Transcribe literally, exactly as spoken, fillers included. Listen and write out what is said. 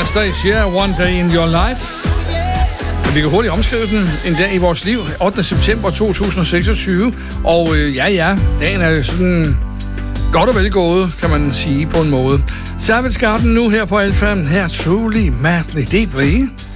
Anastacia, One Day in Your Life. Og vi kan hurtigt omskrive den en dag i vores liv, ottende september to tusind seksogtyve. Og øh, ja, ja, dagen er jo sådan godt og velgået, kan man sige på en måde. Savage Garden nu her på Alfa, her Truly Madly Deeply.